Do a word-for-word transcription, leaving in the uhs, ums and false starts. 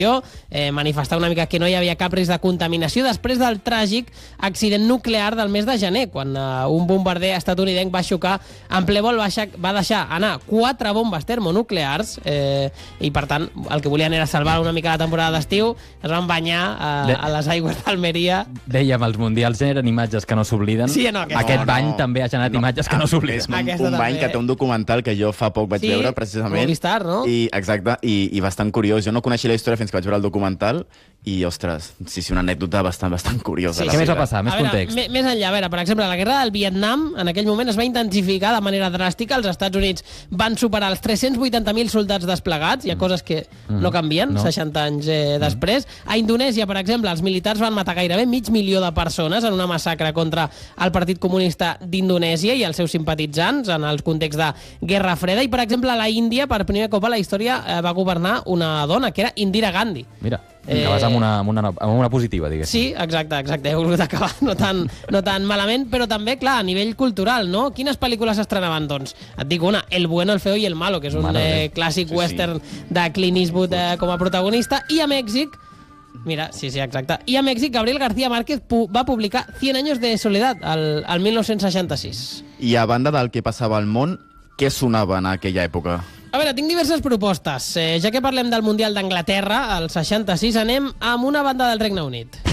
eh, manifestar una mica que no hi havia cap risc de contaminació després del tràgic accident nuclear del mes de gener, quan eh, un bombarder estatunidenc va xocar en ple vol, va, va deixar anar quatre bombes termonuclears eh, i, per tant, el que volien era salvar una mica la temporada d'estiu, es van banyar eh, a les aigües d'Almeria. Dèiem, els mundials generen imatges que no s'obliden. Sí, no, aquest, aquest no, bany no. també ha generat no. imatges que no s'obliden. És un, un bany que té un documental que jo fa poc vaig sí, veure, precisament. Movistar, no? I, exacte, i, i bastant curiós. Jo no coneixia la història fins que vaig veure el documental i, ostres, sí, sí, una anècdota bastant, bastant curiosa. Sí, què més va passar? Més a veure, context. Més enllà, a veure, per exemple, la guerra del Vietnam en aquell moment es va intensificar de manera dràstica. Els Estats Units van superar els tres-cents vuitanta mil soldats desplegats. Hi ha coses que no canvien no. seixanta anys eh, després. A Indonèsia, per exemple, els militars van matar gairebé mig milió de persones en una massacre contra el Partit Comunista d'Indonèsia i els seus simpatitzants en el context de Guerra Freda. I, per exemple, a la Índia, per primer cop a la història, eh, va governar una dona, que era Indira Gandhi. Mira, eh... acabes amb una, amb, una, amb una positiva, diguéssim. Sí, exacte, exacte. He volgut acabar no tan, no tan malament, però també, clar, a nivell cultural, no? Quines pel·lícules s'estrenaven, doncs? Et dic una, El bueno, el feo i el malo, que és un eh, clàssic sí, western sí. de Clint Eastwood eh, com a protagonista. I a Mèxic, mira, sí, sí, exacte. I a Mèxic, Gabriel García Márquez pu va publicar cien años de soledad, al, al mil nou-cents seixanta-sis. I a banda del que passava al món, què sonava en aquella època? A veure, tinc diverses propostes. Eh, ja que parlem del Mundial d'Anglaterra, al seixanta-sis, anem amb una banda del Regne Unit.